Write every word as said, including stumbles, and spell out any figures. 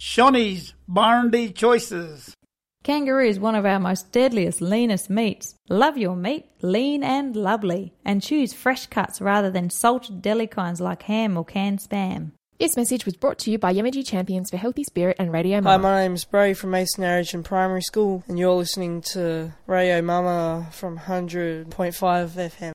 Shawnee's Barndy Choices. Kangaroo is one of our most deadliest, leanest meats. Love your meat, lean and lovely. And choose fresh cuts rather than salted deli kinds like ham or canned spam. This message was brought to you by Yamaji Champions for Healthy Spirit and Radio Mama. Hi, my name's Bray from Mason Arrington Primary School, and you're listening to Radio Mama from one hundred point five F M.